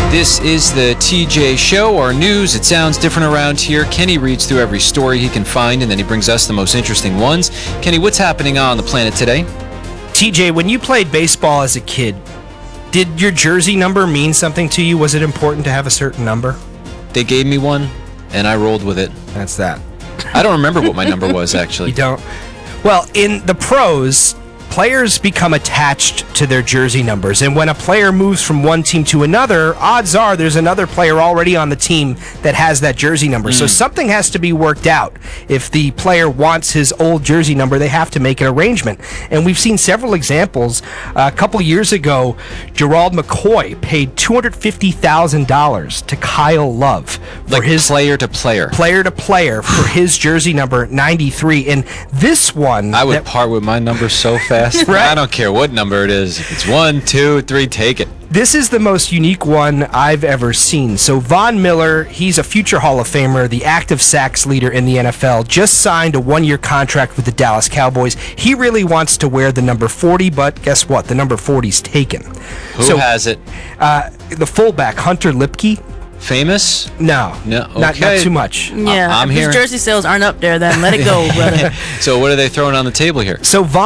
This is the TJ Show, our news. It sounds different around here. Kenny reads through every story he can find, and then he brings us the most interesting ones. Kenny, what's happening on the planet today? TJ, when you played baseball as a kid, did your jersey number mean something to you? Was it important to have a certain number? They gave me one, and I rolled with it. That's that. I don't remember what my number was, actually. You don't? Well, in the pros, players become attached to their jersey numbers, and when a player moves from one team to another, odds are there's another player already on the team that has that jersey number. So something has to be worked out. If the player wants his old jersey number, they have to make an arrangement. And we've seen several examples. A couple years ago, Gerald McCoy paid $250,000 to Kyle Love for his player to player for his jersey number 93. And this one, I would part with my number so fast. Right? I don't care what number it is. If it's 1, 2, 3, take it. This is the most unique one I've ever seen. So Von Miller, he's a future Hall of Famer, the active sacks leader in the NFL, just signed a 1-year contract with the Dallas Cowboys. He really wants to wear the number 40, but guess what? The number 40's taken. Who has it? The fullback, Hunter Lipke. Famous? No, okay. not too much. Yeah, I'm if here. his jersey sales aren't up there, then let it go, brother. So what are they throwing on the table here? So